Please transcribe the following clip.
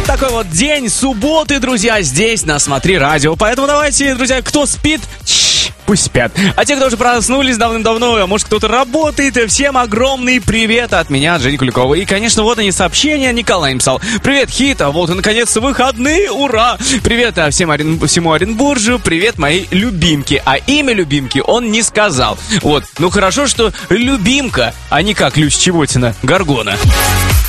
Такой вот день субботы, друзья, здесь на Смотри Радио. Поэтому давайте, друзья, кто спит, пусть спят. А те, кто уже проснулись давным-давно, а может кто-то работает, всем огромный привет от меня, от Жени Куликова. И, конечно, вот они сообщения. Николай написал: привет, Хита, вот и наконец-то выходные, ура! Привет всему Оренбуржу, привет моей любимке. А имя любимки он не сказал. Вот, ну хорошо, что любимка, а не как Люся Чеботина, Горгона.